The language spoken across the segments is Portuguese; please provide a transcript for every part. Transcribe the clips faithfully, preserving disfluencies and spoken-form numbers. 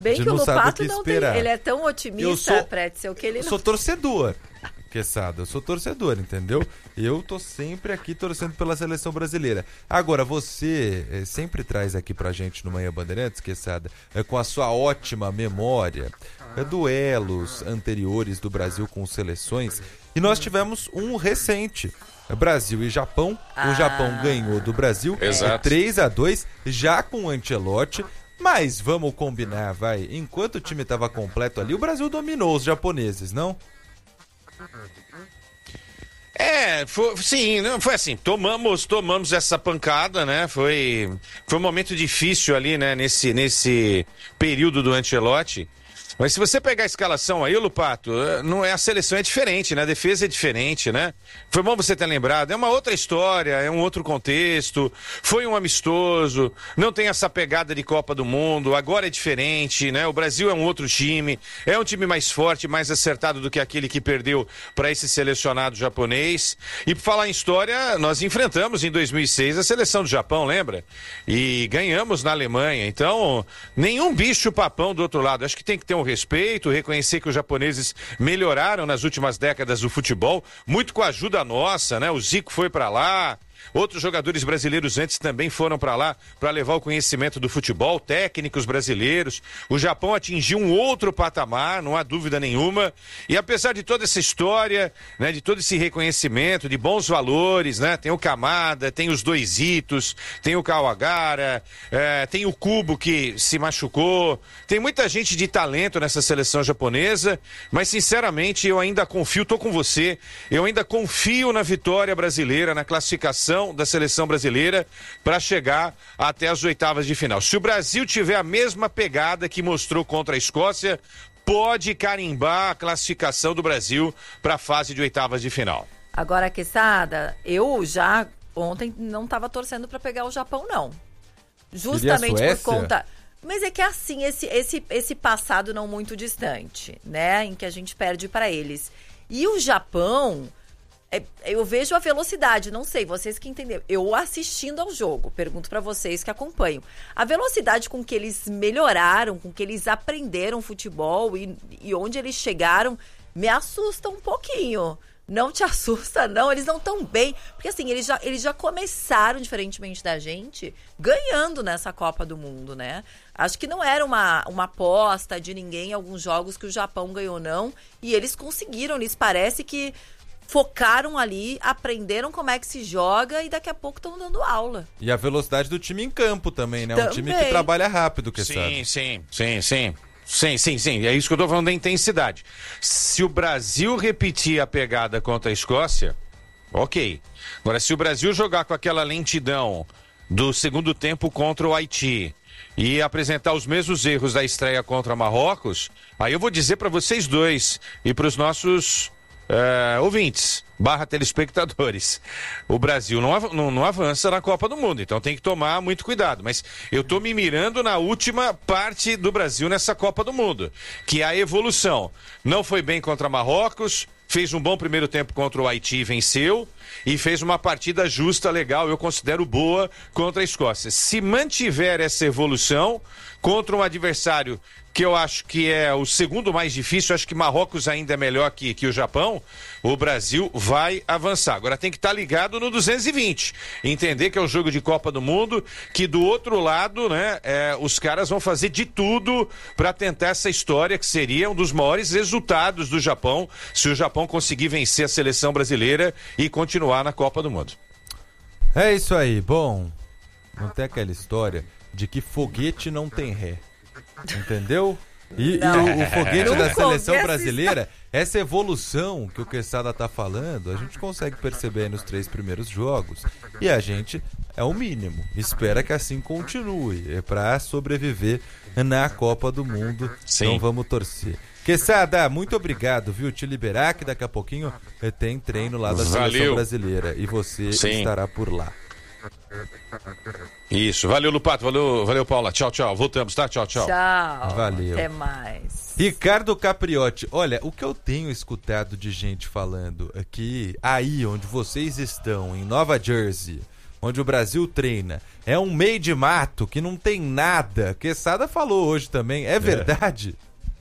Bem de que o não sabe o Lupato que não esperar. tem, ele é tão otimista, Eu sou- Pretzel, que ele Eu não... sou torcedor, Quesada, eu sou torcedor, entendeu? Eu tô sempre aqui torcendo pela seleção brasileira. Agora, você eh, sempre traz aqui pra gente no Manhã Bandeirantes, Quesada, eh, com a sua ótima memória, eh, duelos anteriores do Brasil com seleções, e nós tivemos um recente, eh, Brasil e Japão. Ah. O Japão ganhou do Brasil, Exato. eh, três a dois, já com o Ancelotti. Mas vamos combinar, vai. Enquanto o time estava completo ali, o Brasil dominou os japoneses, não? É, foi, sim, não, foi assim, tomamos, tomamos essa pancada, né, foi, foi um momento difícil ali, né, nesse, nesse período do Ancelotti. Mas se você pegar a escalação aí, Lupato, não é, a seleção é diferente, né? A defesa é diferente, né? Foi bom você ter lembrado. É uma outra história, é um outro contexto. Foi um amistoso, não tem essa pegada de Copa do Mundo. Agora é diferente, né? O Brasil é um outro time, é um time mais forte, mais acertado do que aquele que perdeu para esse selecionado japonês. E por falar em história, nós enfrentamos em dois mil e seis a seleção do Japão, lembra? E ganhamos na Alemanha. Então, nenhum bicho papão do outro lado. Acho que tem que ter um respeito, reconhecer que os japoneses melhoraram nas últimas décadas do futebol, muito com a ajuda nossa, né? O Zico foi para lá, outros jogadores brasileiros antes também foram para lá para levar o conhecimento do futebol, técnicos brasileiros. O Japão atingiu um outro patamar, não há dúvida nenhuma. E apesar de toda essa história, né, de todo esse reconhecimento, de bons valores, né? Tem o Kamada, tem os dois Itos, tem o Kawagara, é, tem o Kubo que se machucou. Tem muita gente de talento nessa seleção japonesa, mas sinceramente eu ainda confio, tô com você, eu ainda confio na vitória brasileira, na classificação da seleção brasileira para chegar até as oitavas de final. Se o Brasil tiver a mesma pegada que mostrou contra a Escócia, pode carimbar a classificação do Brasil para a fase de oitavas de final. Agora, Quesada, eu já ontem não estava torcendo para pegar o Japão, não. Justamente por conta... Mas é que assim, esse, esse, esse passado não muito distante, né? Em que a gente perde para eles. E o Japão... É, eu vejo a velocidade, não sei, vocês que entenderam. Eu assistindo ao jogo, pergunto pra vocês que acompanham. A velocidade com que eles melhoraram, com que eles aprenderam futebol e, e onde eles chegaram, me assusta um pouquinho. Não te assusta, não? Eles não estão bem. Porque assim, eles já, eles já começaram, diferentemente da gente, ganhando nessa Copa do Mundo, né? Acho que não era uma, uma aposta de ninguém em alguns jogos que o Japão ganhou, não. E eles conseguiram, eles parece que focaram ali, aprenderam como é que se joga e daqui a pouco estão dando aula. E a velocidade do time em campo também, né? Também. Um time que trabalha rápido, que sim, sabe. sim, sim, sim. Sim, sim, sim. É isso que eu tô falando da intensidade. Se o Brasil repetir a pegada contra a Escócia, ok. Agora, se o Brasil jogar com aquela lentidão do segundo tempo contra o Haiti e apresentar os mesmos erros da estreia contra Marrocos, aí eu vou dizer para vocês dois e para os nossos É, ouvintes, barra telespectadores, o Brasil não, av- não, não avança na Copa do Mundo, então tem que tomar muito cuidado, mas eu tô me mirando na última parte do Brasil nessa Copa do Mundo, que é a evolução. Não foi bem contra Marrocos, fez um bom primeiro tempo contra o Haiti e venceu, e fez uma partida justa, legal, eu considero boa, contra a Escócia. Se mantiver essa evolução contra um adversário que eu acho que é o segundo mais difícil, acho que Marrocos ainda é melhor que, que o Japão, o Brasil vai avançar. Agora tem que estar ligado no duzentos e vinte, entender que é um jogo de Copa do Mundo, que do outro lado, né, é, os caras vão fazer de tudo para tentar essa história que seria um dos maiores resultados do Japão, se o Japão conseguir vencer a seleção brasileira e continuar na Copa do Mundo. É isso aí. Bom, não tem aquela história de que foguete não tem ré. Entendeu? E, e o, o foguete Não da seleção começa brasileira, essa evolução que o Quesada tá falando, a gente consegue perceber nos três primeiros jogos. E a gente, é o mínimo, espera que assim continue, é pra sobreviver na Copa do Mundo. Sim. Então vamos torcer. Quesada, muito obrigado, viu? Te liberar que daqui a pouquinho tem treino lá da Valeu. seleção brasileira e você Sim. estará por lá. Isso, valeu Lupato, valeu, valeu Paula, tchau, tchau, voltamos, tá? Tchau, tchau. Tchau. Valeu. Até mais. Ricardo Capriotti, olha, o que eu tenho escutado de gente falando aqui, aí onde vocês estão, em Nova Jersey, onde o Brasil treina, é um meio de mato que não tem nada. Quesada falou hoje também. É verdade?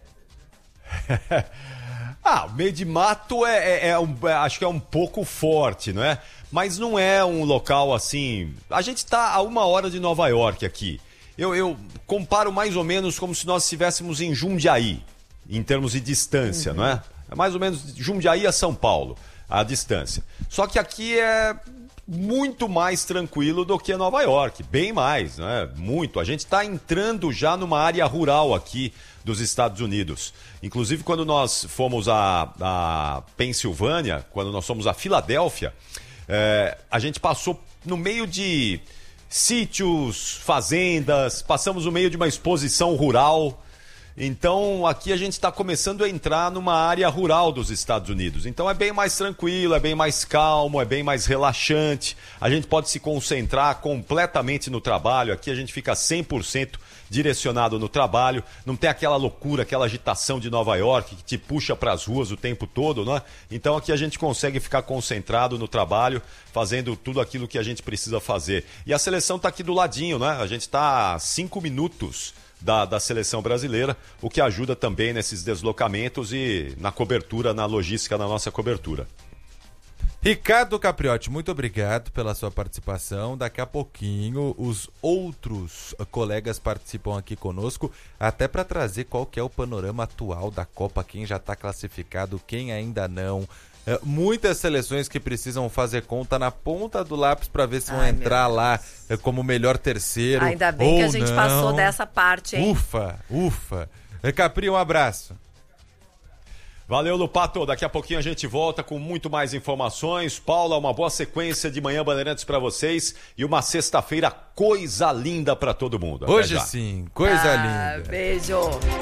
É. Ah, o meio de mato é, é, é um, acho que é um pouco forte, não é? Mas não é um local assim... A gente está a uma hora de Nova York aqui. Eu, eu comparo mais ou menos como se nós estivéssemos em Jundiaí, em termos de distância, uhum. não é? É mais ou menos Jundiaí a São Paulo, a distância. Só que aqui é muito mais tranquilo do que Nova York, bem mais, né? Muito. A gente está entrando já numa área rural aqui dos Estados Unidos. Inclusive, quando nós fomos a, a Pensilvânia, quando nós fomos a Filadélfia, é, a gente passou no meio de sítios, fazendas, passamos no meio de uma exposição rural. Então, aqui a gente está começando a entrar numa área rural dos Estados Unidos. Então, é bem mais tranquilo, é bem mais calmo, é bem mais relaxante. A gente pode se concentrar completamente no trabalho. Aqui a gente fica cem por cento direcionado no trabalho. Não tem aquela loucura, aquela agitação de Nova York que te puxa para as ruas o tempo todo, né? Então, aqui a gente consegue ficar concentrado no trabalho, fazendo tudo aquilo que a gente precisa fazer. E a seleção está aqui do ladinho, né? A gente está a cinco minutos Da, da seleção brasileira, o que ajuda também nesses deslocamentos e na cobertura, na logística, na nossa cobertura. Ricardo Capriotti, muito obrigado pela sua participação. Daqui a pouquinho os outros colegas participam aqui conosco, até para trazer qual que é o panorama atual da Copa, quem já está classificado, quem ainda não. É, muitas seleções que precisam fazer conta na ponta do lápis para ver se vão Ai, entrar lá é, como melhor terceiro. Ainda bem ou que a gente não. passou dessa parte, hein? Ufa, ufa. É, Capri, um abraço. Valeu, Lupato. Daqui a pouquinho a gente volta com muito mais informações. Paula, uma boa sequência de Manhã Bandeirantes para vocês e uma sexta-feira coisa linda para todo mundo. Até Hoje já. sim, coisa ah, linda. Beijo.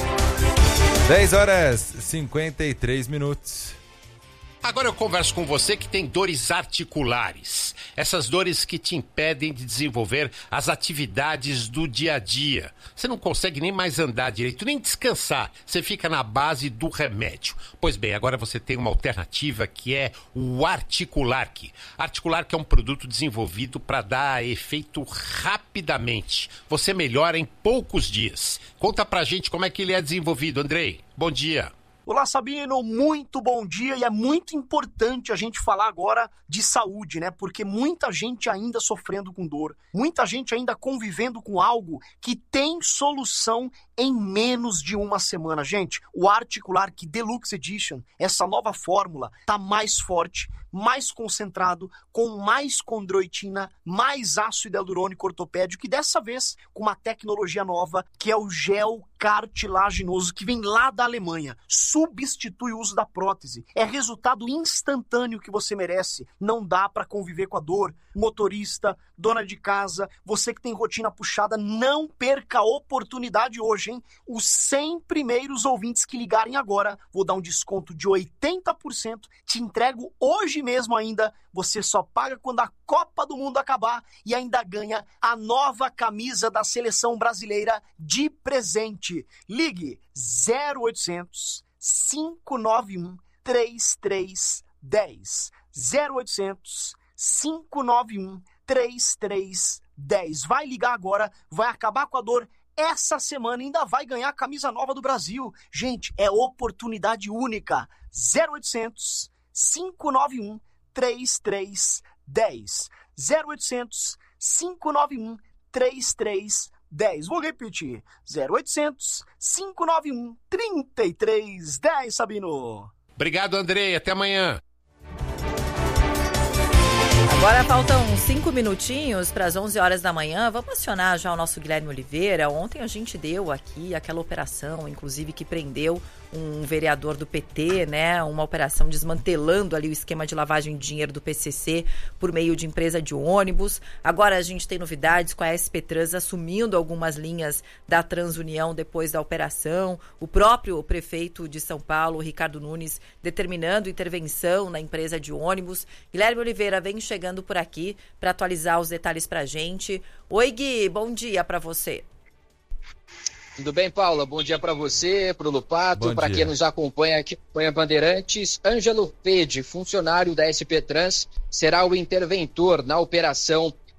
dez horas e cinquenta e três minutos. Agora eu converso com você que tem dores articulares. Essas dores que te impedem de desenvolver as atividades do dia a dia. Você não consegue nem mais andar direito, nem descansar. Você fica na base do remédio. Pois bem, agora você tem uma alternativa que é o Articulark. Articulark é um produto desenvolvido para dar efeito rapidamente. Você melhora em poucos dias. Conta pra gente como é que ele é desenvolvido, Andrei. Bom dia. Olá, Sabino, muito bom dia, e é muito importante a gente falar agora de saúde, né? Porque muita gente ainda sofrendo com dor, muita gente ainda convivendo com algo que tem solução em menos de uma semana. Gente, o Articulark Deluxe Edition, essa nova fórmula, tá mais forte, mais concentrado, com mais condroitina, mais ácido hialurônico ortopédico e dessa vez com uma tecnologia nova que é o gel cartilaginoso que vem lá da Alemanha. Substitui o uso da prótese. É resultado instantâneo que você merece. Não dá para conviver com a dor. Motorista, dona de casa, você que tem rotina puxada, não perca a oportunidade hoje, hein? Os cem primeiros ouvintes que ligarem agora, vou dar um desconto de oitenta por cento, te entrego hoje mesmo ainda, você só paga quando a Copa do Mundo acabar e ainda ganha a nova camisa da seleção brasileira de presente. Ligue zero oitocentos, cinco nove um, três três um zero. zero oitocentos, cinco nove um, três três um zero. Vai ligar agora, vai acabar com a dor essa semana, ainda vai ganhar a camisa nova do Brasil. Gente, é oportunidade única. zero oitocentos, cinco nove um, três três um zero. zero oitocentos, cinco nove um, três três um zero. Vou repetir. zero oitocentos, cinco nove um, três três um zero, Sabino. Obrigado, Andrei. Até amanhã. Agora faltam cinco minutinhos para as onze horas da manhã. Vamos acionar já o nosso Guilherme Oliveira. Ontem a gente deu aqui aquela operação, inclusive, que prendeu um vereador do P T, né? Uma operação desmantelando ali o esquema de lavagem de dinheiro do P C C por meio de empresa de ônibus. Agora a gente tem novidades com a S P Trans assumindo algumas linhas da Transunião depois da operação. O próprio prefeito de São Paulo, Ricardo Nunes, determinando intervenção na empresa de ônibus. Guilherme Oliveira vem chegando por aqui para atualizar os detalhes para a gente. Oi, Gui, bom dia para você. Tudo bem, Paula? Bom dia para você, para o Lupato, para quem nos acompanha aqui, acompanha Bandeirantes. Ângelo Fede, funcionário da S P Trans, será o interventor na operação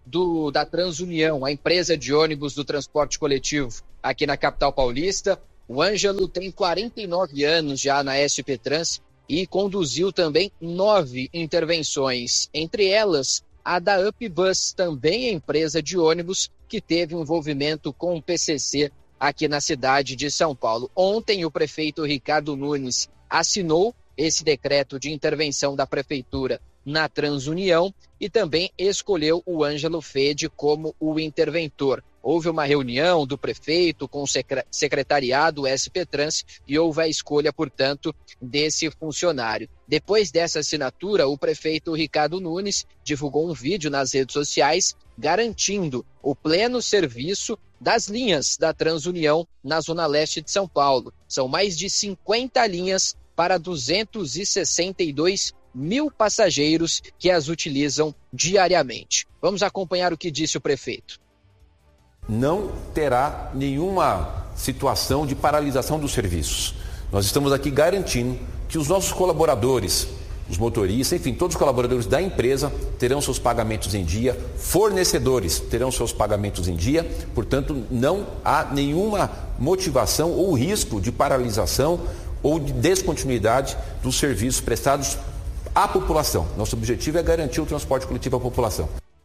do, da Transunião, a empresa de ônibus do transporte coletivo aqui na capital paulista. O Ângelo tem quarenta e nove anos já na S P Trans e conduziu também nove intervenções, entre elas a da UpBus, também empresa de ônibus que teve envolvimento com o P C C aqui na cidade de São Paulo. Ontem o prefeito Ricardo Nunes assinou esse decreto de intervenção da prefeitura na Transunião e também escolheu o Ângelo Fede como o interventor. Houve uma reunião do prefeito com o secretariado S P Trans e houve a escolha, portanto, desse funcionário. Depois dessa assinatura, o prefeito Ricardo Nunes divulgou um vídeo nas redes sociais garantindo o pleno serviço das linhas da Transunião na Zona Leste de São Paulo. São mais de cinquenta linhas para duzentos e sessenta e dois mil passageiros que as utilizam diariamente. Vamos acompanhar o que disse o prefeito. Não terá nenhuma situação de paralisação dos serviços. Nós estamos aqui garantindo que os nossos colaboradores, os motoristas, enfim, todos os colaboradores da empresa terão seus pagamentos em dia, fornecedores terão seus pagamentos em dia, portanto, não há nenhuma motivação ou risco de paralisação ou de descontinuidade dos serviços prestados à população. Nosso objetivo é garantir o transporte coletivo à população.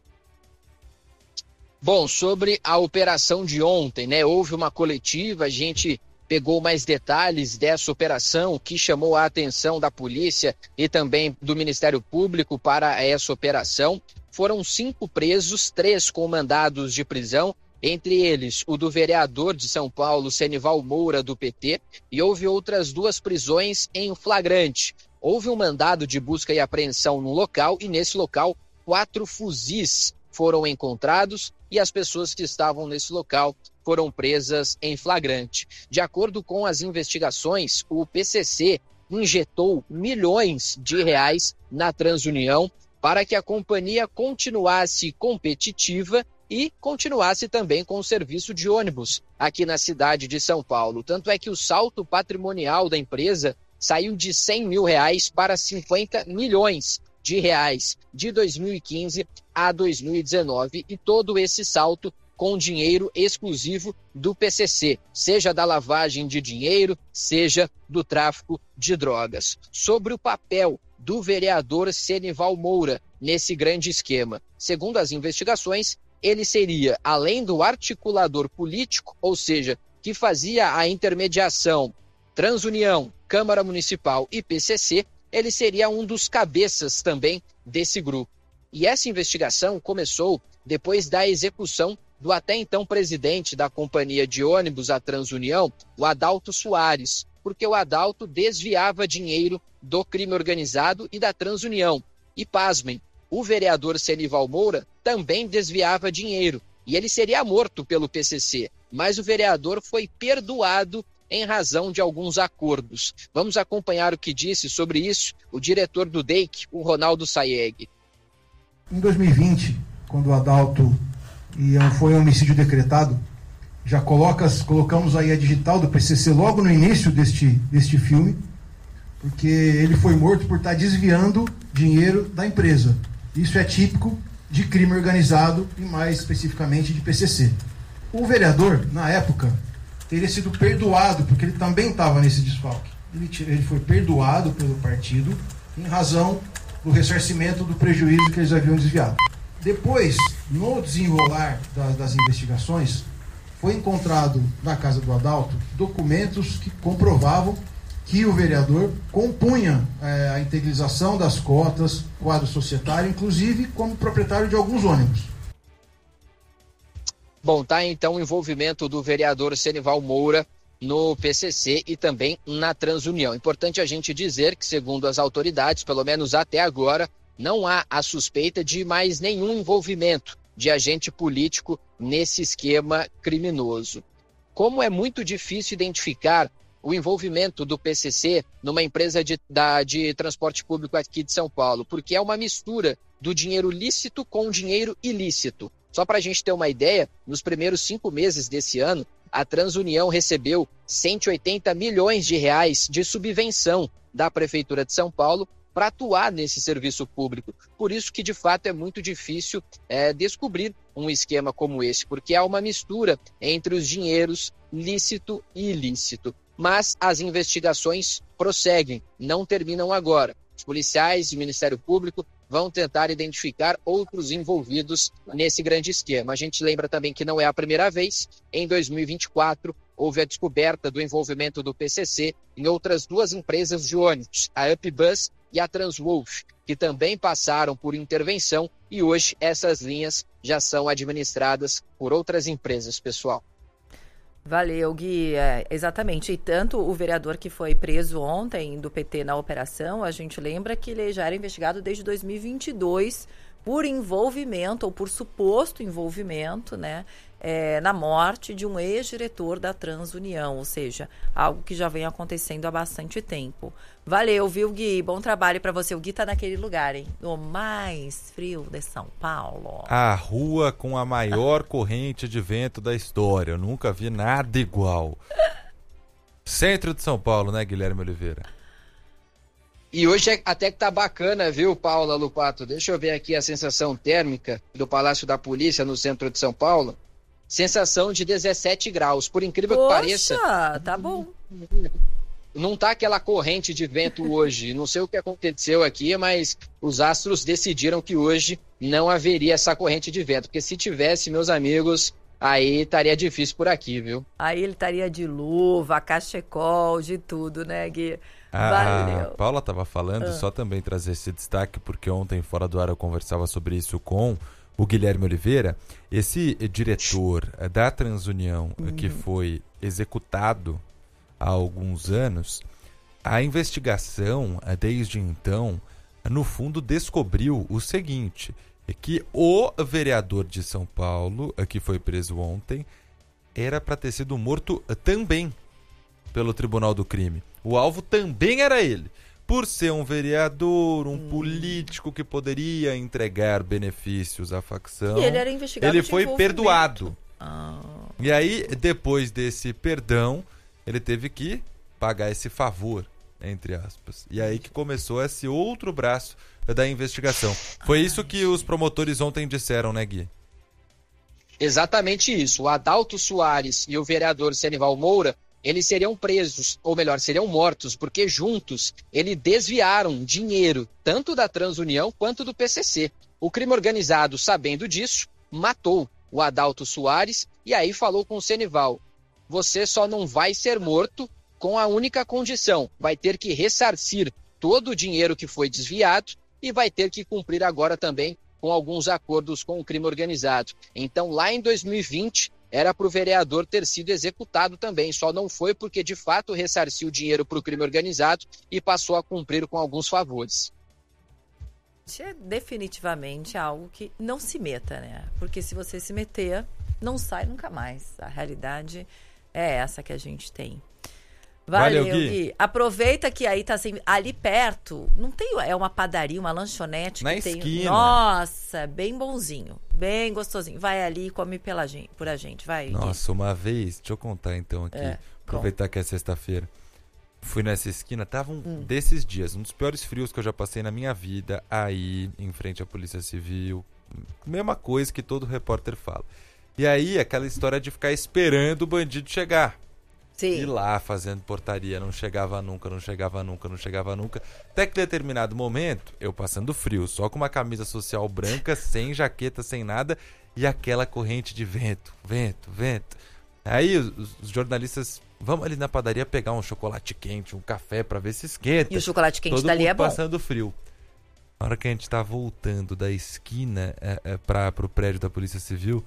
Bom, sobre a operação de ontem, né? Houve uma coletiva, a gente pegou mais detalhes dessa operação que chamou a atenção da polícia e também do Ministério Público para essa operação. Foram cinco presos, três com mandados de prisão, entre eles o do vereador de São Paulo, Senival Moura, do P T, e houve outras duas prisões em flagrante. Houve um mandado de busca e apreensão no local e nesse local quatro fuzis foram encontrados e as pessoas que estavam nesse local foram presas em flagrante. De acordo com as investigações, o P C C injetou milhões de reais na Transunião para que a companhia continuasse competitiva e continuasse também com o serviço de ônibus aqui na cidade de São Paulo. Tanto é que o salto patrimonial da empresa saiu de cem mil reais para cinquenta milhões de reais de dois mil e quinze a dois mil e dezenove, e todo esse salto com dinheiro exclusivo do P C C, seja da lavagem de dinheiro, seja do tráfico de drogas. Sobre o papel do vereador Senival Moura nesse grande esquema, segundo as investigações, ele seria, além do articulador político, ou seja, que fazia a intermediação Transunião, Câmara Municipal e P C C, ele seria um dos cabeças também desse grupo. E essa investigação começou depois da execução do até então presidente da companhia de ônibus, a Transunião, o Adalto Soares, porque o Adalto desviava dinheiro do crime organizado e da Transunião. E pasmem, o vereador Senival Moura também desviava dinheiro, e ele seria morto pelo P C C, mas o vereador foi perdoado em razão de alguns acordos. Vamos acompanhar o que disse sobre isso o diretor do D E I C, o Ronaldo Sayeg. Em dois mil e vinte, quando o Adalto e foi um homicídio decretado, já coloca, colocamos aí a digital do P C C logo no início deste, deste filme, porque ele foi morto por estar desviando dinheiro da empresa. Isso é típico de crime organizado e mais especificamente de P C C. O vereador, na época, teria sido perdoado, porque ele também estava nesse desfalque. Ele, ele foi perdoado pelo partido em razão do ressarcimento do prejuízo que eles haviam desviado. Depois, no desenrolar das, das investigações, foi encontrado na casa do Adalto documentos que comprovavam que o vereador compunha é, a integrização das cotas, quadro societário, inclusive como proprietário de alguns ônibus. Bom, tá então o envolvimento do vereador Senival Moura no P C C e também na Transunião. Importante a gente dizer que, segundo as autoridades, pelo menos até agora, não há a suspeita de mais nenhum envolvimento de agente político nesse esquema criminoso. Como é muito difícil identificar o envolvimento do P C C numa empresa de, da, de transporte público aqui de São Paulo, porque é uma mistura do dinheiro lícito com dinheiro ilícito. Só para a gente ter uma ideia, nos primeiros cinco meses desse ano, a Transunião recebeu cento e oitenta milhões de reais de subvenção da Prefeitura de São Paulo para atuar nesse serviço público. Por isso que, de fato, é muito difícil é, descobrir um esquema como esse, porque há uma mistura entre os dinheiros lícito e ilícito. Mas as investigações prosseguem, não terminam agora. Os policiais e o Ministério Público vão tentar identificar outros envolvidos nesse grande esquema. A gente lembra também que não é a primeira vez. Em dois mil e vinte e quatro, houve a descoberta do envolvimento do P C C em outras duas empresas de ônibus, a UpBus e a Transwolf, que também passaram por intervenção e hoje essas linhas já são administradas por outras empresas, pessoal. Valeu, Gui. É, exatamente. E tanto o vereador que foi preso ontem do P T na operação, a gente lembra que ele já era investigado desde dois mil e vinte e dois por envolvimento ou por suposto envolvimento, né, é, na morte de um ex-diretor da Transunião, ou seja, algo que já vem acontecendo há bastante tempo. Valeu, viu, Gui? Bom trabalho para você. O Gui tá naquele lugar, hein? No mais frio de São Paulo. A rua com a maior corrente de vento da história. Eu nunca vi nada igual. Centro de São Paulo, né, Guilherme Oliveira? E hoje é, até que tá bacana, viu, Paula Lupato? Deixa eu ver aqui a sensação térmica do Palácio da Polícia no centro de São Paulo. Sensação de dezessete graus. Por incrível Poxa, que pareça... tá bom. Não tá aquela corrente de vento hoje. Não sei o que aconteceu aqui, mas os astros decidiram que hoje não haveria essa corrente de vento. Porque se tivesse, meus amigos, aí estaria difícil por aqui, viu? Aí ele estaria de luva, cachecol, de tudo, né, Gui? Ah, a Paula estava falando, ah. só também trazer esse destaque, porque ontem, fora do ar, eu conversava sobre isso com o Guilherme Oliveira. Esse diretor da Transunião, uhum. que foi executado há alguns anos, a investigação, desde então, no fundo, descobriu o seguinte, que o vereador de São Paulo, que foi preso ontem, era para ter sido morto também pelo Tribunal do Crime. O alvo também era ele, por ser um vereador, um hum. político que poderia entregar benefícios à facção. E ele era investigado. Ele foi perdoado. Ah. E aí, depois desse perdão, ele teve que pagar esse favor, entre aspas. E aí que começou esse outro braço da investigação. Foi isso que os promotores ontem disseram, né, Gui? Exatamente isso. O Adalto Soares e o vereador Senival Moura, eles seriam presos, ou melhor, seriam mortos, porque juntos eles desviaram dinheiro, tanto da Transunião quanto do P C C. O crime organizado, sabendo disso, matou o Adalto Soares e aí falou com o Senival: você só não vai ser morto com a única condição, vai ter que ressarcir todo o dinheiro que foi desviado e vai ter que cumprir agora também com alguns acordos com o crime organizado. Então, lá em dois mil e vinte, era para o vereador ter sido executado também, só não foi porque, de fato, ressarciu o dinheiro para o crime organizado e passou a cumprir com alguns favores. Isso é definitivamente algo que não se meta, né? Porque se você se meter, não sai nunca mais. A realidade é essa que a gente tem. Valeu, Valeu Gui. Gui. Aproveita que aí tá assim, ali perto, não tem, é uma padaria, uma lanchonete na que esquina. Tem, nossa, bem bonzinho, bem gostosinho. Vai ali e come pela gente, por a gente, vai. Nossa, Gui. Uma vez, deixa eu contar então aqui, é, aproveitar que é sexta-feira. Fui nessa esquina, tava um hum. desses dias, um dos piores frios que eu já passei na minha vida, aí em frente à Polícia Civil, mesma coisa que todo repórter fala. E aí, aquela história de ficar esperando o bandido chegar. Sim. E lá fazendo portaria, não chegava nunca, não chegava nunca, não chegava nunca. Até que em determinado momento, eu passando frio, só com uma camisa social branca, sem jaqueta, sem nada, e aquela corrente de vento, vento, vento. Aí os, os jornalistas, vamos ali na padaria pegar um chocolate quente, um café pra ver se esquenta. E o chocolate quente Todo dali mundo é bom. Passando frio. Na hora que a gente tá voltando da esquina é, é, pra, pro prédio da Polícia Civil,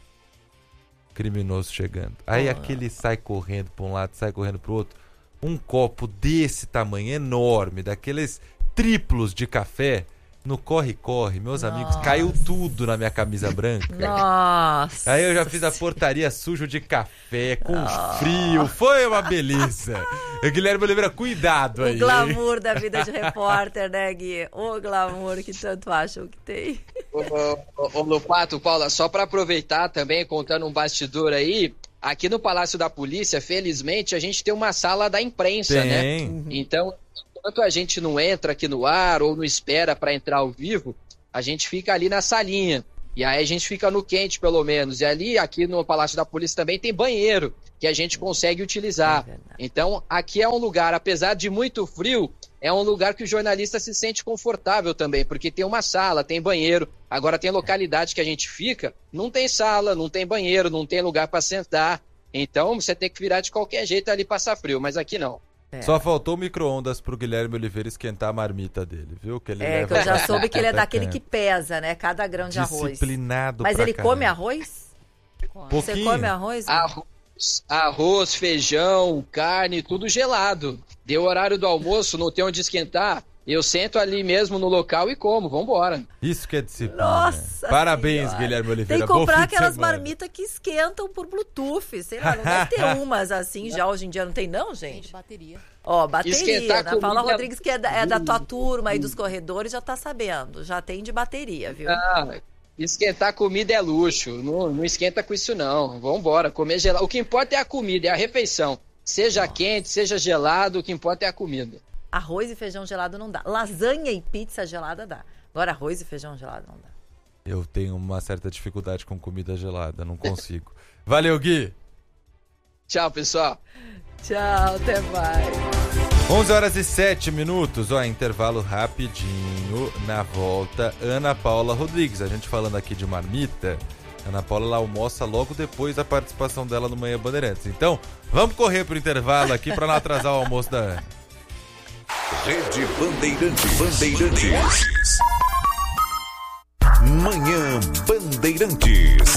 criminoso chegando. Aí ah. aquele sai correndo pra um lado, sai correndo pro outro. Um copo desse tamanho, enorme, daqueles triplos de café, no corre-corre, meus Nossa. amigos, caiu tudo na minha camisa branca. Nossa! Aí eu já fiz a portaria sujo de café, com Nossa. frio, foi uma beleza. Guilherme Oliveira, cuidado aí. O glamour da vida de repórter, né, Gui? O glamour que tanto acham que tem. Ô, Lupato, Paula, só para aproveitar também, contando um bastidor aí, aqui no Palácio da Polícia, felizmente, a gente tem uma sala da imprensa, tem. né? Então, enquanto a gente não entra aqui no ar ou não espera para entrar ao vivo, a gente fica ali na salinha. E aí a gente fica no quente, pelo menos. E ali, aqui no Palácio da Polícia também tem banheiro, que a gente consegue utilizar. É então, aqui é um lugar, apesar de muito frio, é um lugar que o jornalista se sente confortável também, porque tem uma sala, tem banheiro. Agora, tem localidade que a gente fica, não tem sala, não tem banheiro, não tem lugar para sentar. Então, você tem que virar de qualquer jeito ali passar frio, mas aqui não. É. Só faltou micro-ondas pro Guilherme Oliveira esquentar a marmita dele, viu? Que ele é, leva que eu já soube que ele é daquele que pesa, né? Cada grão de arroz. Disciplinado. Mas ele caramba. come arroz? Pouquinho. Você come arroz? Arroz, arroz, feijão, carne, tudo gelado. Deu horário do almoço, não tem onde esquentar. Eu sento ali mesmo no local e como, vambora. Isso que é disciplina. Nossa Parabéns, senhora. Guilherme Oliveira. Tem que comprar aquelas marmitas que esquentam por Bluetooth. Sei lá, não deve ter umas assim já hoje em dia. Não tem não, gente? Tem de bateria. Ó, bateria. Ana Paula Rodrigues, que é da, é da tua turma aí dos corredores, já tá sabendo. Já tem de bateria, viu? Ah, esquentar comida é luxo. Não, não esquenta com isso não. Vambora, comer gelado. O que importa é a comida, é a refeição. Seja Nossa. quente, seja gelado, o que importa é a comida. Arroz e feijão gelado não dá. Lasanha e pizza gelada dá. Agora arroz e feijão gelado não dá. Eu tenho uma certa dificuldade com comida gelada, não consigo. Valeu, Gui! Tchau, pessoal! Tchau, até mais! onze horas e sete minutos, ó, intervalo rapidinho. Na volta, Ana Paula Rodrigues. A gente falando aqui de marmita, Ana Paula ela almoça logo depois da participação dela no Manhã Bandeirantes. Então, vamos correr pro intervalo aqui para não atrasar o almoço da Ana. Rede Bandeirantes. Bandeirantes. Manhã Bandeirantes.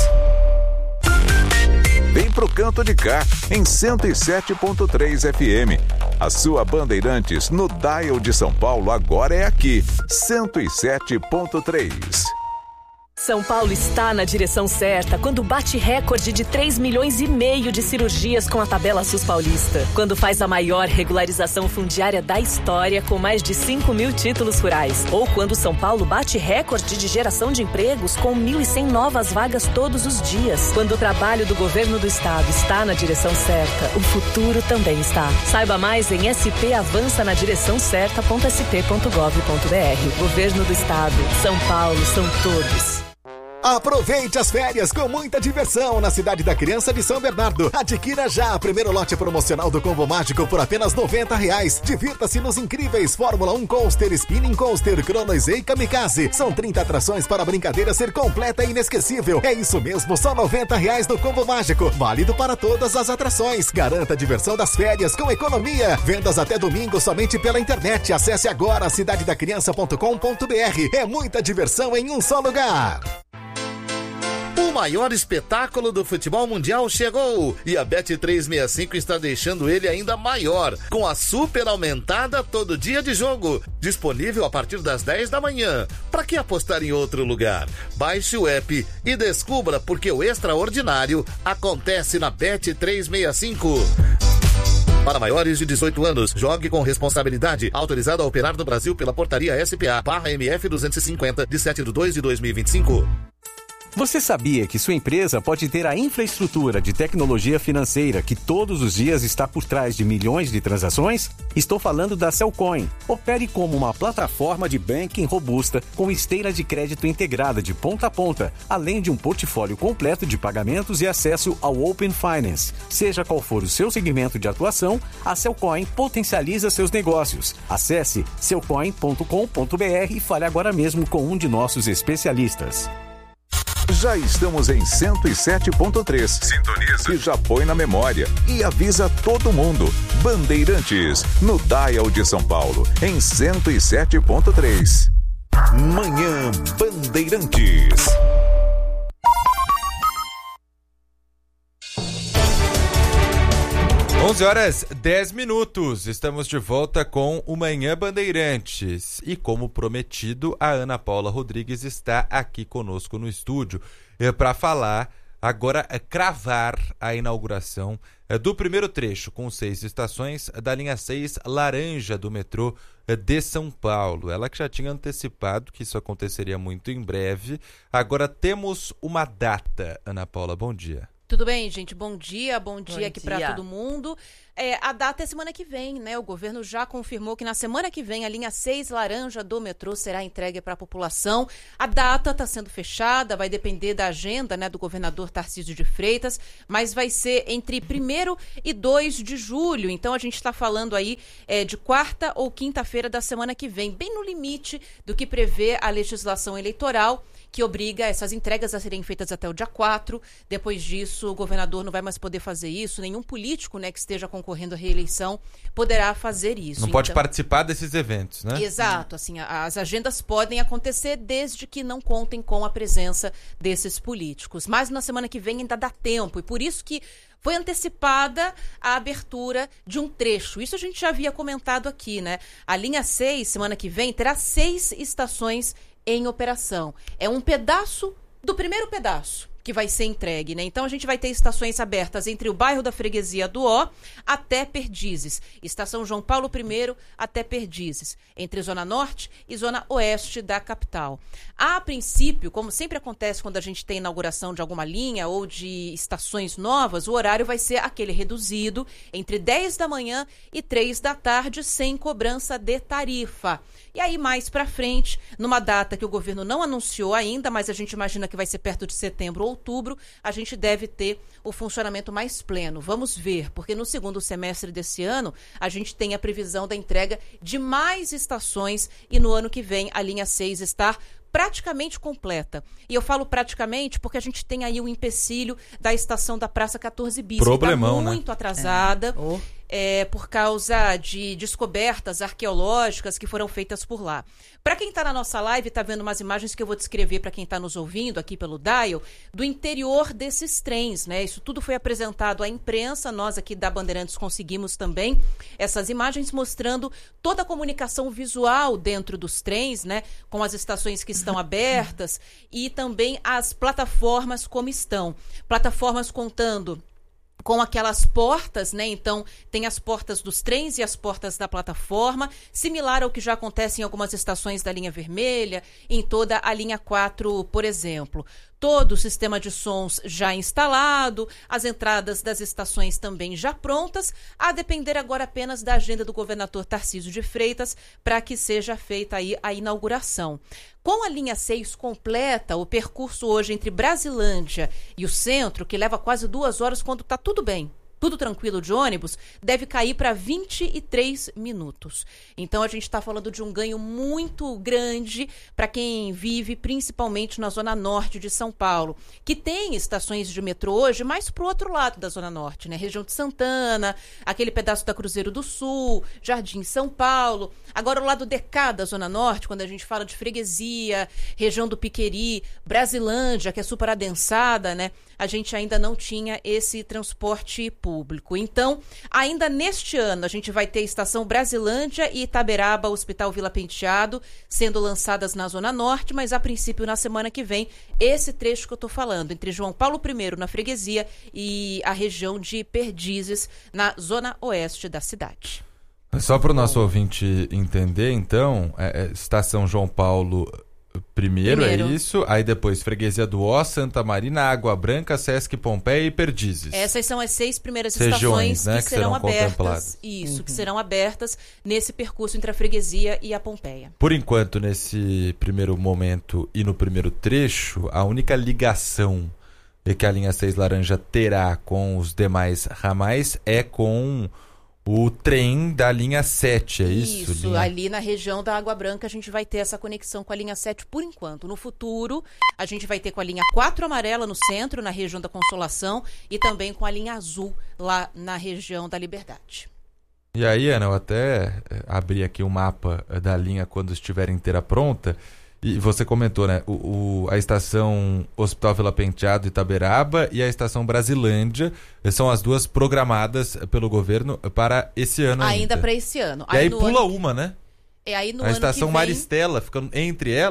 Vem pro canto de cá, em cento e sete ponto três F M. A sua Bandeirantes no dial de São Paulo agora é aqui, cento e sete ponto três. São Paulo está na direção certa quando bate recorde de três milhões e meio de cirurgias com a tabela SUS paulista. Quando faz a maior regularização fundiária da história com mais de cinco mil títulos rurais. Ou quando São Paulo bate recorde de geração de empregos com mil e cem novas vagas todos os dias. Quando o trabalho do governo do estado está na direção certa, o futuro também está. Saiba mais em s p avança na direção certa ponto s p ponto gov ponto b r. Governo do estado. São Paulo são todos. Aproveite as férias com muita diversão na Cidade da Criança de São Bernardo. Adquira já o primeiro lote promocional do Combo Mágico por apenas noventa reais. Divirta-se nos incríveis Fórmula um Coaster, Spinning Coaster, Chronos e Kamikaze. São trinta atrações para a brincadeira ser completa e inesquecível. É isso mesmo, só noventa reais no Combo Mágico. Válido para todas as atrações. Garanta a diversão das férias com economia. Vendas até domingo somente pela internet. Acesse agora cidade da criança ponto com ponto b r. É muita diversão em um só lugar. O maior espetáculo do futebol mundial chegou e a Bet trezentos e sessenta e cinco está deixando ele ainda maior, com a super aumentada todo dia de jogo, disponível a partir das dez da manhã. Para que apostar em outro lugar? Baixe o app e descubra porque o extraordinário acontece na Bet trezentos e sessenta e cinco. Para maiores de dezoito anos, jogue com responsabilidade. Autorizado a operar no Brasil pela portaria S P A barra M F duzentos e cinquenta, de sete de dois de dois mil e vinte e cinco. Você sabia que sua empresa pode ter a infraestrutura de tecnologia financeira que todos os dias está por trás de milhões de transações? Estou falando da Cellcoin. Opere como uma plataforma de banking robusta com esteira de crédito integrada de ponta a ponta, além de um portfólio completo de pagamentos e acesso ao Open Finance. Seja qual for o seu segmento de atuação, a Cellcoin potencializa seus negócios. Acesse cellcoin ponto com ponto b r e fale agora mesmo com um de nossos especialistas. Já estamos em cento e sete ponto três. Sintoniza. E já põe na memória. E avisa todo mundo. Bandeirantes, no dial de São Paulo, em cento e sete ponto três. Manhã Bandeirantes. onze horas e dez minutos, estamos de volta com o Manhã Bandeirantes e como prometido, a Ana Paula Rodrigues está aqui conosco no estúdio para falar, agora cravar a inauguração do primeiro trecho com seis estações da linha seis laranja do metrô de São Paulo. Ela que já tinha antecipado que isso aconteceria muito em breve, agora temos uma data. Ana Paula, bom dia. Tudo bem, gente? Bom dia, bom dia bom aqui dia. para todo mundo. É, a data é semana que vem, né? O governo já confirmou que na semana que vem a linha seis laranja do metrô será entregue para a população. A data está sendo fechada, vai depender da agenda, né, do governador Tarcísio de Freitas, mas vai ser entre primeiro e dois de julho. Então a gente está falando aí é, de quarta ou quinta-feira da semana que vem, bem no limite do que prevê a legislação eleitoral, que obriga essas entregas a serem feitas até o dia quatro. Depois disso, o governador não vai mais poder fazer isso. Nenhum político, né, que esteja concorrendo à reeleição poderá fazer isso. Não então, pode participar desses eventos, né? Exato. Assim, as agendas podem acontecer desde que não contem com a presença desses políticos. Mas na semana que vem ainda dá tempo. E por isso que foi antecipada a abertura de um trecho. Isso a gente já havia comentado aqui, né? A linha seis, semana que vem, terá seis estações em operação. É um pedaço do primeiro pedaço que vai ser entregue, né? Então a gente vai ter estações abertas entre o bairro da Freguesia do Ó até Perdizes, Estação João Paulo I até Perdizes, entre Zona Norte e Zona Oeste da capital. A princípio, como sempre acontece quando a gente tem inauguração de alguma linha ou de estações novas, o horário vai ser aquele reduzido entre dez da manhã e três da tarde, sem cobrança de tarifa. E aí, mais para frente, numa data que o governo não anunciou ainda, mas a gente imagina que vai ser perto de setembro ou outubro, a gente deve ter o funcionamento mais pleno. Vamos ver, porque no segundo semestre desse ano, a gente tem a previsão da entrega de mais estações e no ano que vem a linha seis estar praticamente completa. E eu falo praticamente porque a gente tem aí o empecilho da estação da Praça quatorze bis, Problemão, que está muito né? atrasada. É. Oh. É, por causa de descobertas arqueológicas que foram feitas por lá. Para quem está na nossa live, está vendo umas imagens que eu vou descrever para quem está nos ouvindo aqui pelo Dial, do interior desses trens, né? Isso tudo foi apresentado à imprensa, nós aqui da Bandeirantes conseguimos também essas imagens mostrando toda a comunicação visual dentro dos trens, né? Com as estações que estão abertas e também as plataformas como estão. Plataformas contando com aquelas portas, né? Então, tem as portas dos trens e as portas da plataforma, similar ao que já acontece em algumas estações da linha vermelha, em toda a linha quatro, por exemplo. Todo o sistema de sons já instalado, as entradas das estações também já prontas, a depender agora apenas da agenda do governador Tarcísio de Freitas para que seja feita aí a inauguração. Com a linha seis completa, o percurso hoje entre Brasilândia e o centro, que leva quase duas horas quando está tudo bem, tudo tranquilo de ônibus, deve cair para vinte e três minutos. Então a gente está falando de um ganho muito grande para quem vive principalmente na zona norte de São Paulo, que tem estações de metrô hoje mais pro outro lado da zona norte, né? Região de Santana, aquele pedaço da Cruzeiro do Sul, Jardim São Paulo. Agora o lado de cá da zona norte, quando a gente fala de Freguesia, região do Piqueri, Brasilândia, que é super adensada, né? A gente ainda não tinha esse transporte público. Então, ainda neste ano, a gente vai ter Estação Brasilândia e Itaberaba, Hospital Vila Penteado, sendo lançadas na Zona Norte, mas a princípio, na semana que vem, esse trecho que eu estou falando, entre João Paulo I, na Freguesia, e a região de Perdizes, na Zona Oeste da cidade. Só para o nosso ouvinte entender, então, é, é, Estação João Paulo Primeiro, Primeiro, é isso, aí depois Freguesia do Ó, Santa Marina, Água Branca, Sesc Pompeia e Perdizes. Essas são as seis primeiras regiões, estações né, que, que serão, serão abertas. Isso, uhum. que serão abertas nesse percurso entre a Freguesia e a Pompeia. Por enquanto, nesse primeiro momento e no primeiro trecho, a única ligação que a linha seis laranja terá com os demais ramais é com o trem da linha sete, é isso? Isso, linha... ali na região da Água Branca a gente vai ter essa conexão com a linha sete por enquanto. No futuro, a gente vai ter com a linha quatro amarela no centro, na região da Consolação, e também com a linha azul lá na região da Liberdade. E aí, Ana, eu até abri aqui o mapa da linha quando estiver inteira pronta. E você comentou, né? O, o, a estação Hospital Vila Penteado, Itaberaba, e a estação Brasilândia são as duas programadas pelo governo para esse ano ainda. Ainda para esse ano. E aí, aí pula ano... uma, né? É aí no a ano estação que vem... Maristela, ficando entre elas,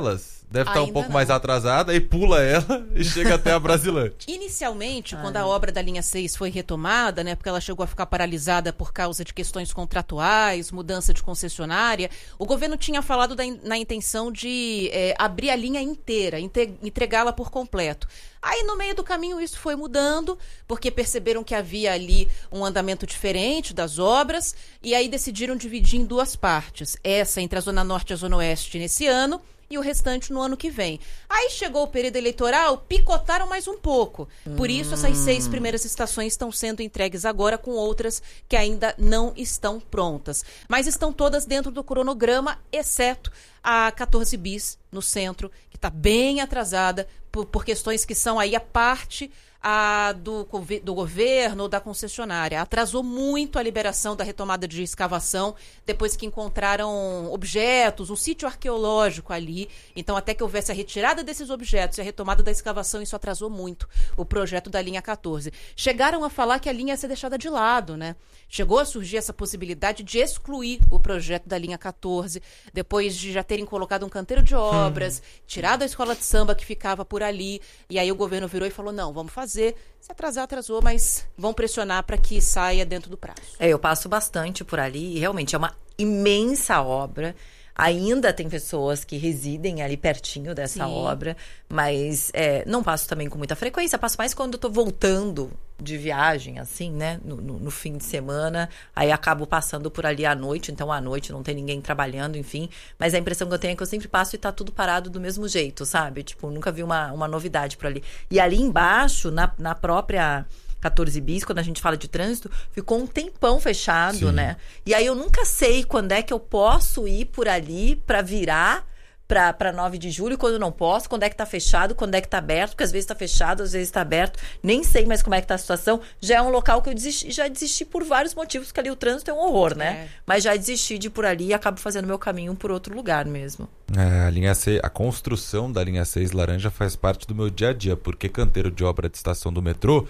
Deve estar Ainda um pouco não. mais atrasada, aí pula ela e chega até a Brasilante. Inicialmente, quando a obra da linha seis foi retomada, né, porque ela chegou a ficar paralisada por causa de questões contratuais, mudança de concessionária, o governo tinha falado da, na intenção de é, abrir a linha inteira, inte- entregá-la por completo. Aí, no meio do caminho, isso foi mudando, porque perceberam que havia ali um andamento diferente das obras, e aí decidiram dividir em duas partes. Essa entre a Zona Norte e a Zona Oeste nesse ano, e o restante no ano que vem. Aí chegou o período eleitoral, picotaram mais um pouco. Por isso, essas seis primeiras estações estão sendo entregues agora, com outras que ainda não estão prontas. Mas estão todas dentro do cronograma, exceto a quatorze bis, no centro, que está bem atrasada, por, por questões que são aí a parte a do, do governo ou da concessionária. Atrasou muito a liberação da retomada de escavação, depois que encontraram objetos, um sítio arqueológico ali. Então, até que houvesse a retirada desses objetos e a retomada da escavação, isso atrasou muito o projeto da linha quatorze. Chegaram a falar que a linha ia ser deixada de lado, né? Chegou a surgir essa possibilidade de excluir o projeto da linha quatorze, depois de já terem colocado um canteiro de obras, hum. tirado a escola de samba que ficava por ali, e aí o governo virou e falou, não, vamos fazer. Se atrasar, atrasou, mas vão pressionar para que saia dentro do prazo. É, eu passo bastante por ali e realmente é uma imensa obra. Ainda tem pessoas que residem ali pertinho dessa Sim. obra, mas é, não passo também com muita frequência. Passo mais quando eu tô voltando de viagem, assim, né? No, no, no fim de semana. Aí acabo passando por ali à noite. Então, à noite não tem ninguém trabalhando, enfim. Mas a impressão que eu tenho é que eu sempre passo e tá tudo parado do mesmo jeito, sabe? Tipo, nunca vi uma, uma novidade por ali. E ali embaixo, na, na própria quatorze bis, quando a gente fala de trânsito, ficou um tempão fechado, Sim. né? E aí eu nunca sei quando é que eu posso ir por ali pra virar pra, pra nove de julho, quando não posso, quando é que tá fechado, quando é que tá aberto, porque às vezes tá fechado, às vezes tá aberto, nem sei mais como é que tá a situação. Já é um local que eu desisti, já desisti por vários motivos, porque ali o trânsito é um horror, né? É. Mas já desisti de ir por ali e acabo fazendo meu caminho por outro lugar mesmo. É, a linha C, a construção da linha seis laranja faz parte do meu dia a dia, porque canteiro de obra de estação do metrô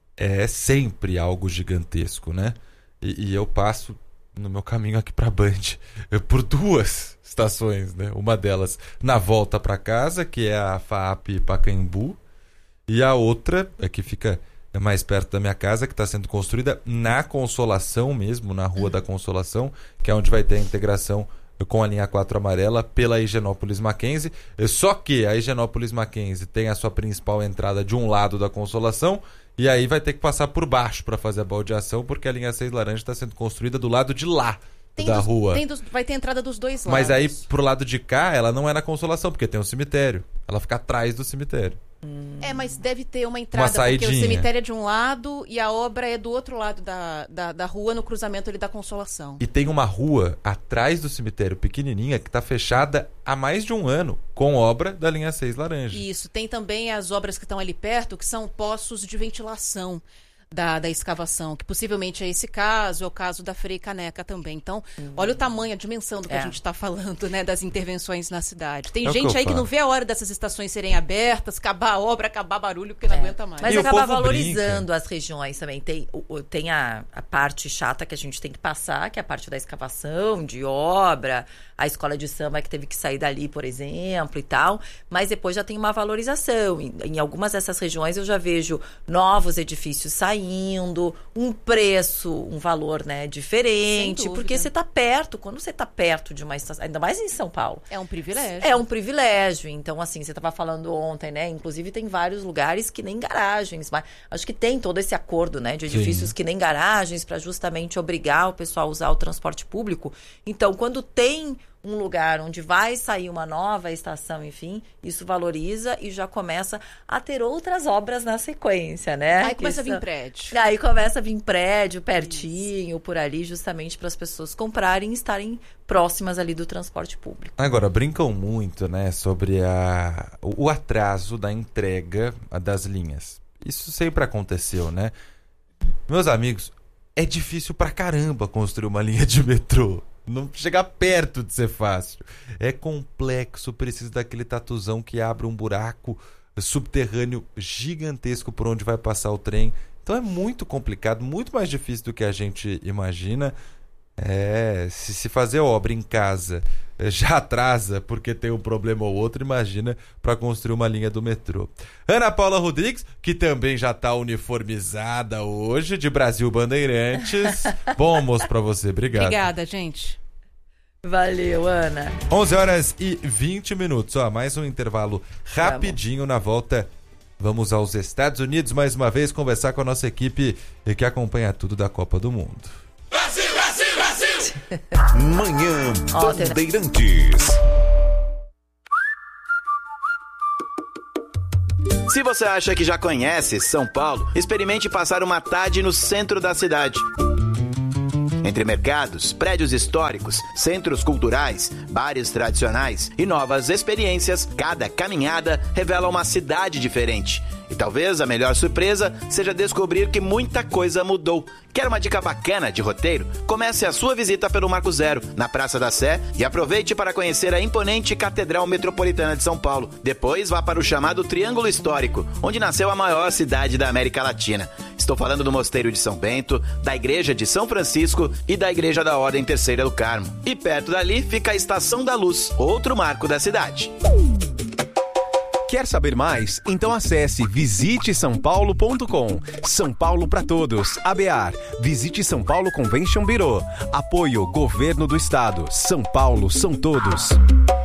é sempre algo gigantesco, né? E, e eu passo no meu caminho aqui pra Band por duas estações, né? Uma delas na volta pra casa, que é a FAAP Pacaembu, e a outra, é que fica mais perto da minha casa, que está sendo construída na Consolação mesmo, na Rua da Consolação, que é onde vai ter a integração com a linha quatro amarela pela Higienópolis Mackenzie. Só que a Higienópolis Mackenzie tem a sua principal entrada de um lado da Consolação, e aí vai ter que passar por baixo para fazer a baldeação, porque a linha seis laranja está sendo construída do lado de lá tem da dos, rua. Tem dos, vai ter entrada dos dois lados. Mas aí pro lado de cá ela não é na Consolação, porque tem um cemitério. Ela fica atrás do cemitério. É, mas deve ter uma entrada, uma porque o cemitério é de um lado e a obra é do outro lado da, da, da rua, no cruzamento ali da Consolação. E tem uma rua atrás do cemitério pequenininha que está fechada há mais de um ano com obra da linha seis laranja. Isso, tem também as obras que estão ali perto, que são poços de ventilação da, da escavação, que possivelmente é esse caso, é o caso da Frei Caneca também. Então, uhum. olha o tamanho, a dimensão do que é. a gente está falando, né, das intervenções na cidade. Tem é gente que aí falo. que não vê a hora dessas estações serem abertas, acabar a obra, acabar barulho, porque não é. aguenta mais. Mas e acaba valorizando brinca. as regiões também. Tem, tem a, a parte chata que a gente tem que passar, que é a parte da escavação, de obra, a escola de samba que teve que sair dali, por exemplo, e tal. Mas depois já tem uma valorização. Em, em algumas dessas regiões eu já vejo novos edifícios saindo, indo, um preço, um valor, né, diferente, porque você tá perto, quando você tá perto de uma estação, ainda mais em São Paulo. É um privilégio. É um privilégio, então assim, você tava falando ontem, né, inclusive tem vários lugares que nem garagens, mas acho que tem todo esse acordo, né, de edifícios Sim. que nem garagens, para justamente obrigar o pessoal a usar o transporte público. Então, quando tem um lugar onde vai sair uma nova estação, enfim, isso valoriza e já começa a ter outras obras na sequência, né? Aí começa isso... a vir prédio. Aí começa a vir prédio pertinho, isso. por ali, justamente para as pessoas comprarem e estarem próximas ali do transporte público. Agora, brincam muito, né, sobre a... o atraso da entrega das linhas. Isso sempre aconteceu, né? Meus amigos, é difícil pra caramba construir uma linha de metrô. Não chegar perto de ser fácil. É complexo, precisa daquele tatuzão que abre um buraco subterrâneo gigantesco por onde vai passar o trem. Então é muito complicado, muito mais difícil do que a gente imagina. É, se, se fazer obra em casa já atrasa porque tem um problema ou outro, imagina para construir uma linha do metrô. Ana Paula Rodrigues, que também já tá uniformizada hoje, de Brasil Bandeirantes. Bom almoço para você, obrigado. Obrigada, gente. Valeu, Ana. onze horas e vinte minutos, ó, mais um intervalo rapidinho. Vamos. Na volta, vamos aos Estados Unidos mais uma vez conversar com a nossa equipe que acompanha tudo da Copa do Mundo. Brasil, Brasil, Brasil! Manhã Bandeirantes. Se você acha que já conhece São Paulo, experimente passar uma tarde no centro da cidade. Entre mercados, prédios históricos, centros culturais, bares tradicionais e novas experiências, cada caminhada revela uma cidade diferente. E talvez a melhor surpresa seja descobrir que muita coisa mudou. Quer uma dica bacana de roteiro? Comece a sua visita pelo Marco Zero, na Praça da Sé, e aproveite para conhecer a imponente Catedral Metropolitana de São Paulo. Depois vá para o chamado Triângulo Histórico, onde nasceu a maior cidade da América Latina. Estou falando do Mosteiro de São Bento, da Igreja de São Francisco e da Igreja da Ordem Terceira do Carmo. E perto dali fica a Estação da Luz, outro marco da cidade. Quer saber mais? Então acesse visite são paulo ponto com. São Paulo para todos. A B A R. Visite São Paulo Convention Bureau. Apoio Governo do Estado. São Paulo são todos.